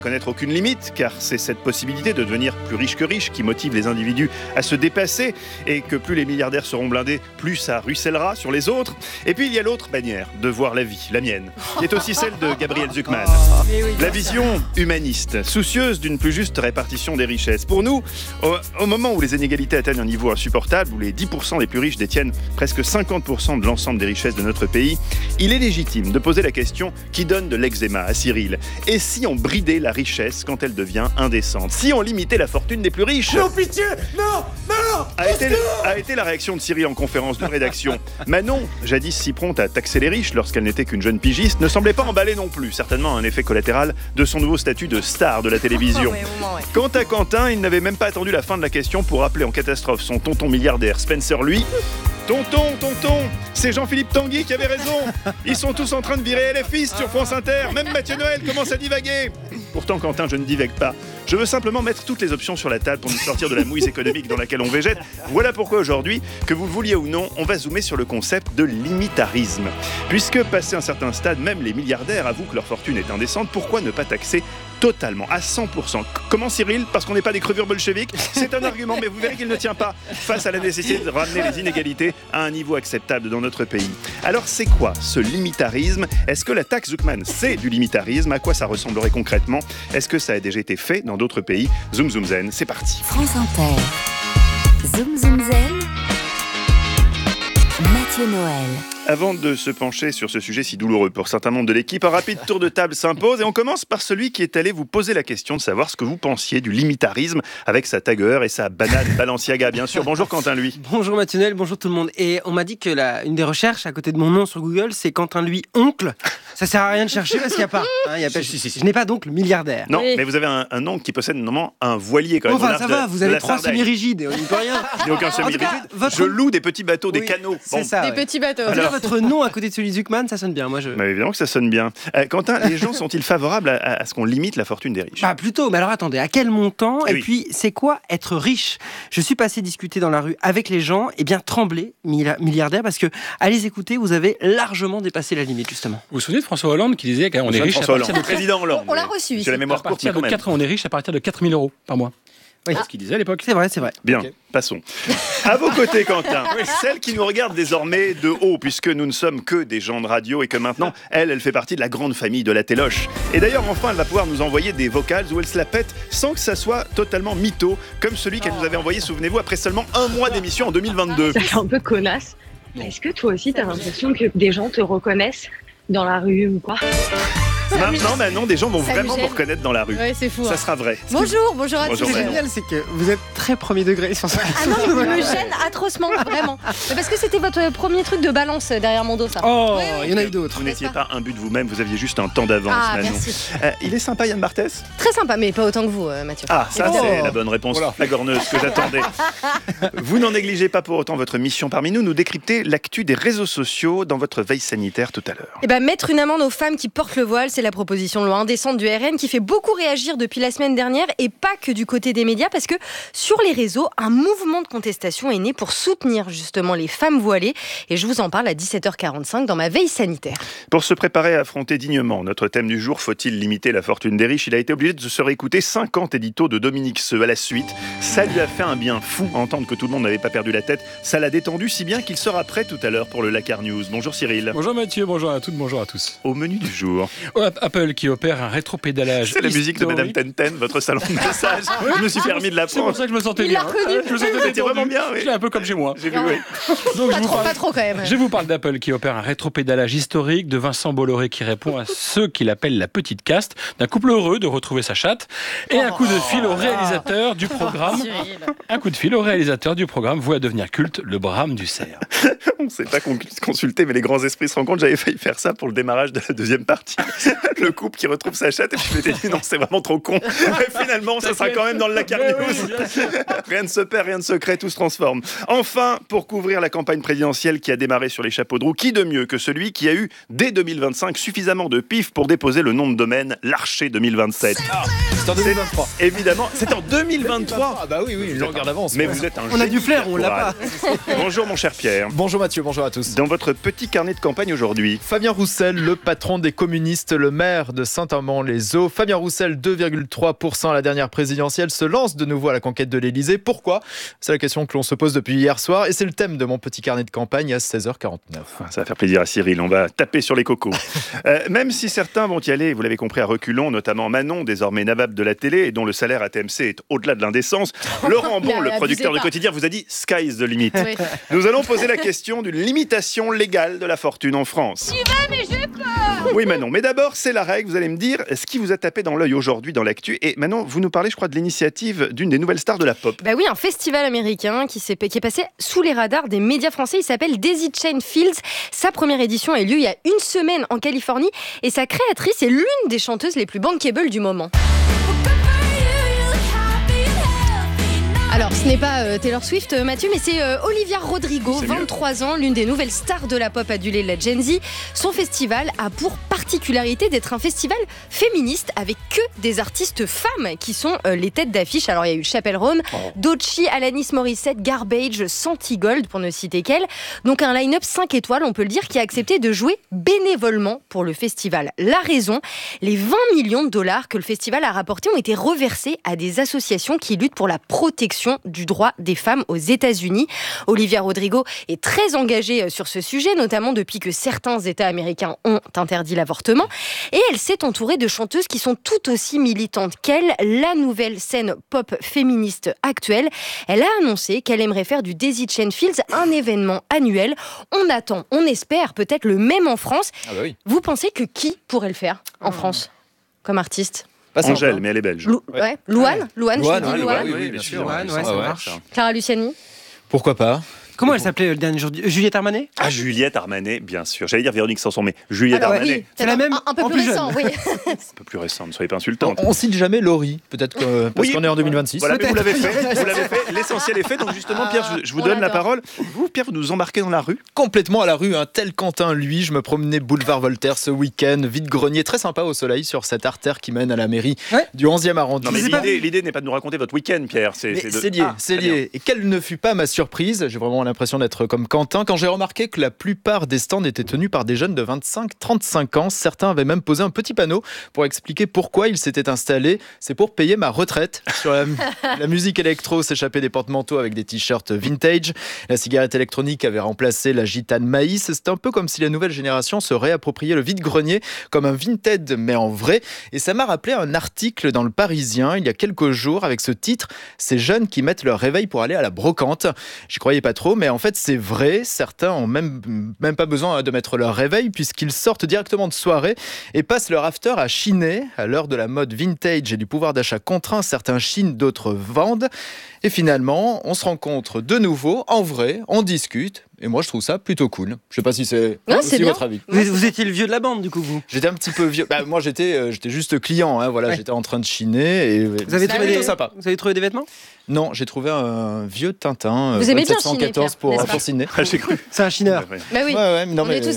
Connaître aucune limite, car c'est cette possibilité de devenir plus riche que riche qui motive les individus à se dépasser, et que plus les milliardaires seront blindés, plus ça ruissellera sur les autres. Et puis il y a l'autre manière de voir la vie, la mienne, qui est aussi celle de Gabriel Zucman. La vision humaniste, soucieuse d'une plus juste répartition des richesses. Pour nous, au moment où les inégalités atteignent un niveau insupportable, où les 10% les plus riches détiennent presque 50% de l'ensemble des richesses de notre pays, il est légitime de poser la question qui donne de l'eczéma à Cyril. Et si on bridait la richesse quand elle devient indécente? Si on limitait la fortune des plus riches? Non, pitié! Non! Non! A été la réaction de Cyril en conférence de rédaction. Manon, jadis si prompte à taxer les riches lorsqu'elle n'était qu'une jeune pigiste, ne semblait pas emballée non plus, certainement un effet collatéral de son nouveau statut de star de la télévision. Quant à Quentin, il n'avait même pas attendu la fin de la question pour appeler en catastrophe son tonton milliardaire Spencer, lui. Tonton, c'est Jean-Philippe Tanguy qui avait raison. Ils sont tous en train de virer LFI sur France Inter. Même Mathieu Noël commence à divaguer. Pourtant, Quentin, je ne divague pas. Je veux simplement mettre toutes les options sur la table pour nous sortir de la mouise économique dans laquelle on végète. Voilà pourquoi aujourd'hui, que vous le vouliez ou non, on va zoomer sur le concept de limitarisme. Puisque, passé un certain stade, même les milliardaires avouent que leur fortune est indécente, pourquoi ne pas taxer totalement, à 100%? Comment, Cyril? Parce qu'on n'est pas des crevures bolcheviques? C'est un argument, mais vous verrez qu'il ne tient pas face à la nécessité de ramener les inégalités à un niveau acceptable dans notre pays. Alors, c'est quoi ce limitarisme? Est-ce que la taxe Zucman, c'est du limitarisme? À quoi ça ressemblerait concrètement? Est-ce que ça a déjà été fait dans d'autres pays? Zoom Zoom Zen, c'est parti. France Inter. Zoom Zoom Zen. Mathieu Noël. Avant de se pencher sur ce sujet si douloureux pour certains membres de l'équipe, un rapide tour de table s'impose et on commence par celui qui est allé vous poser la question de savoir ce que vous pensiez du limitarisme avec sa tagueur et sa banane Balenciaga, bien sûr. Bonjour Quentin Lui. Bonjour Mathieu Noël, bonjour tout le monde. Et on m'a dit que une des recherches à côté de mon nom sur Google, c'est Quentin Lui oncle. Ça sert à rien de chercher parce qu'il n'y a pas. Je n'ai pas d'oncle milliardaire. Non, mais vous avez un oncle qui possède normalement un voilier quand même. Enfin, ça va, vous avez 3 semi-rigides, on n'y peut rien. Il n'y a aucun semi-rigide. Je loue des petits bateaux, des canots. C'est ça. Des petits bateaux. Alors, votre nom à côté de celui de Zucman, ça sonne bien. Mais évidemment que ça sonne bien. Quentin, les gens sont-ils favorables à ce qu'on limite la fortune des riches? Bah plutôt, mais alors attendez, à quel montant? Et puis, c'est quoi être riche? Je suis passé discuter dans la rue avec les gens, et bien trembler, milliardaires, parce que, allez écouter, vous avez largement dépassé la limite, justement. Vous vous souvenez de François Hollande qui disait qu'on est riche à partir de président Hollande. On l'a reçu. J'ai la mémoire courte, mais quand même. On est riche à partir de 4 000 € par mois. Oui. C'est ce qu'il disait à l'époque. C'est vrai. Bien, okay. Passons. À vos côtés, Quentin, celle qui nous regarde désormais de haut, puisque nous ne sommes que des gens de radio et que maintenant, elle fait partie de la grande famille de la téloche. Et d'ailleurs, enfin, elle va pouvoir nous envoyer des vocals où elle se la pète sans que ça soit totalement mytho, comme celui qu'elle nous avait envoyé, souvenez-vous, après seulement un mois d'émission en 2022. Ça fait un peu connasse. Est-ce que toi aussi, t'as l'impression que des gens te reconnaissent dans la rue ou quoi? Non, des gens vont Ça vraiment me vous gêne. reconnaître dans la rue. Ouais, c'est fou. Ça sera vrai. Bonjour à tous. Bonjour, Ce qui est génial, c'est que vous êtes très premier degré sur ça. Ah non, il me gêne atrocement, vraiment. Mais parce que c'était votre premier truc de balance derrière mon dos, ça. Oh, Oui. il y en a eu d'autres. Vous n'étiez pas un but de vous-même, vous aviez juste un temps d'avance, Ah, Manon. merci. Il est sympa, Yann Barthès? Très sympa, mais pas autant que vous, Mathieu. Ah, ça Évidemment. c'est la bonne réponse flagorneuse que j'attendais. Vous n'en négligez pas pour autant votre mission parmi nous décrypter l'actu des réseaux sociaux dans votre veille sanitaire tout à l'heure. Eh ben, mettre une amende aux femmes qui portent le voile, c'est la proposition de loi indécente du RN qui fait beaucoup réagir depuis la semaine dernière et pas que du côté des médias parce que sur les réseaux, un mouvement de contestation est né pour soutenir justement les femmes voilées et je vous en parle à 17h45 dans ma veille sanitaire. Pour se préparer à affronter dignement notre thème du jour, faut-il limiter la fortune des riches? Il a été obligé de se réécouter 50 éditos de Dominique Seux à la suite. Ça lui a fait un bien fou entendre que tout le monde n'avait pas perdu la tête. Ça l'a détendu si bien qu'il sera prêt tout à l'heure pour le Lakar News. Bonjour Cyril. Bonjour Mathieu, bonjour à toutes, bonjour à tous. Au menu du jour. Apple qui opère un rétropédalage. C'est la musique de Madame Tenten, votre salon de massage. Je me suis permis de la C'est pour prendre. ça que je me sentais Il bien. l'a reconnu. Je me sentais C'était vraiment bien, oui. Je l'ai un peu comme chez moi. J'ai vu, oui. Donc, Pas trop quand même. Je vous parle d'Apple qui opère un rétropédalage historique, de Vincent Bolloré qui répond à ceux qu'il appelle la petite caste, d'un couple heureux de retrouver sa chatte, et un coup de fil au réalisateur du programme. Un coup de fil au réalisateur du programme voué à devenir culte, le Brame du Cerf. On ne s'est pas consulté, mais les grands esprits se rencontrent. J'avais failli faire ça pour le démarrage de la deuxième partie. Le couple qui retrouve sa chatte, et puis je m'étais dit non, c'est vraiment trop con. Mais finalement, ça sera quand même dans le Lakar News. Rien ne se perd, rien ne se crée, tout se transforme. Enfin, pour couvrir la campagne présidentielle qui a démarré sur les chapeaux de roue, qui de mieux que celui qui a eu, dès 2025, suffisamment de pif pour déposer le nom de domaine Larcher 2027. C'est en 2023. Évidemment, c'est en 2023. Ah bah oui, une longueur d'avance. Mais vous êtes un On a génie du flair, on l'a caporal. Bonjour mon cher Pierre. Bonjour Mathieu, bonjour à tous. Dans votre petit carnet de campagne aujourd'hui, Fabien Roussel, le patron des communistes, le maire de Saint-Amand-les-Eaux. Fabien Roussel, 2,3% à la dernière présidentielle, se lance de nouveau à la conquête de l'Élysée. Pourquoi ? C'est la question que l'on se pose depuis hier soir et c'est le thème de mon petit carnet de campagne à 16h49. Ça va faire plaisir à Cyril, on va taper sur les cocos. Même si certains vont y aller, vous l'avez compris, à reculons, notamment Manon, désormais navable de la télé et dont le salaire à TMC est au-delà de l'indécence, Laurent Bon, le producteur de Quotidien, vous a dit « sky is the limit ». Nous allons poser la question d'une limitation légale de la fortune en France. Oui Manon, mais d'abord c'est la règle, vous allez me dire ce qui vous a tapé dans l'œil aujourd'hui dans l'actu. Et Manon, vous nous parlez je crois de l'initiative d'une des nouvelles stars de la pop. Bah oui, un festival américain qui est passé sous les radars des médias français, il s'appelle Daisy Chain Fields. Sa première édition a eu lieu il y a une semaine en Californie et sa créatrice est l'une des chanteuses les plus bankable du moment. Alors, ce n'est pas Taylor Swift, Mathieu, mais c'est Olivia Rodrigo, 23 ans, l'une des nouvelles stars de la pop adulée, la Gen Z. Son festival a pour particularité d'être un festival féministe avec que des artistes femmes qui sont les têtes d'affiche. Alors, il y a eu Chappell Roan, Doechii, Alanis Morissette, Garbage, Santigold, pour ne citer qu'elle. Donc, un line-up 5 étoiles, on peut le dire, qui a accepté de jouer bénévolement pour le festival. La raison, les 20 millions de dollars que le festival a rapportés ont été reversés à des associations qui luttent pour la protection du droit des femmes aux États-Unis. Olivia Rodrigo est très engagée sur ce sujet, notamment depuis que certains États américains ont interdit l'avortement. Et elle s'est entourée de chanteuses qui sont tout aussi militantes qu'elle. La nouvelle scène pop féministe actuelle, elle a annoncé qu'elle aimerait faire du Daisy Chain Fields un événement annuel. On attend, on espère peut-être le même en France. Ah bah oui. Vous pensez que qui pourrait le faire en France comme artiste ? Angèle, mais elle est belge. Louane, oui, bien sûr. Louane, ça marche. Clara Luciani. Pourquoi pas ? Comment elle s'appelait le dernier jour Juliette Armanet ? Ah, Juliette Armanet, bien sûr. J'allais dire Véronique Sanson, mais Juliette Armanet. Oui, c'est la même un peu en plus plus récent, oui. Un peu plus récente, ne soyez pas insultante. On cite jamais Laurie, peut-être que, parce qu'on est en 2026. Voilà, mais vous l'avez fait, l'essentiel est fait. Donc justement, Pierre, je vous donne la parole. Vous, Pierre, vous nous embarquez dans la rue ? Complètement à la rue, un tel Quentin, lui. Je me promenais boulevard Voltaire ce week-end, vide-grenier, très sympa au soleil sur cette artère qui mène à la mairie du 11e arrondissement. Non, mais l'idée n'est pas de nous raconter votre week-end, Pierre. C'est lié, c'est lié. Et quelle ne fut pas ma surprise, j'ai vraiment l'impression d'être comme Quentin, quand j'ai remarqué que la plupart des stands étaient tenus par des jeunes de 25-35 ans. Certains avaient même posé un petit panneau pour expliquer pourquoi ils s'étaient installés. C'est pour payer ma retraite. Sur la musique électro s'échappait des porte-manteaux avec des t-shirts vintage. La cigarette électronique avait remplacé la gitane maïs. C'est un peu comme si la nouvelle génération se réappropriait le vide-grenier comme un Vinted, mais en vrai. Et ça m'a rappelé un article dans Le Parisien il y a quelques jours avec ce titre « Ces jeunes qui mettent leur réveil pour aller à la brocante ». J'y croyais pas trop, mais en fait c'est vrai. Certains ont même pas besoin de mettre leur réveil puisqu'ils sortent directement de soirée et passent leur after à chiner. À l'heure de la mode vintage et du pouvoir d'achat contraint, certains chinent, d'autres vendent. Et finalement, on se rencontre de nouveau, en vrai, on discute. Et moi, je trouve ça plutôt cool. Je sais pas si c'est aussi votre avis. Vous étiez le vieux de la bande, du coup, vous ? J'étais un petit peu vieux. Moi, j'étais juste client. Hein, voilà, j'étais en train de chiner. Et vous avez trouvé des vêtements ? Non, j'ai trouvé un vieux Tintin. Vous aimez bien 714 chiner, pour Sydney. J'ai cru. C'est un chineur. Bah oui. Ouais, non, On est tous